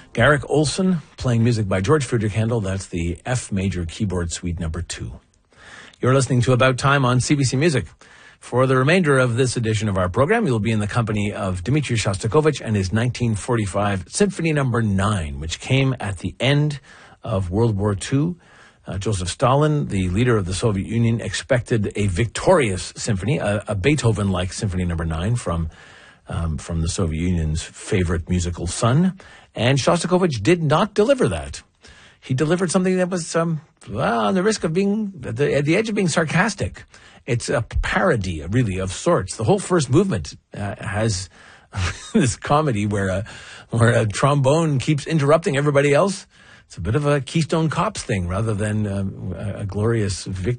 Garrick Olson playing music by George Friedrich Handel. That's the F major keyboard suite number 2. You're listening to About Time on CBC Music. For the remainder of this edition of our program, you'll be in the company of Dmitri Shostakovich and his 1945 Symphony number 9, which came at the end of World War II. Joseph Stalin, the leader of the Soviet Union, expected a victorious symphony, a Beethoven-like Symphony number 9 from the Soviet Union's favorite musical son. And Shostakovich did not deliver that. He delivered something that was on the risk of being at the edge of being sarcastic. It's a parody, really, of sorts. The whole first movement has this comedy where a trombone keeps interrupting everybody else. It's a bit of a Keystone Cops thing rather than a glorious victory.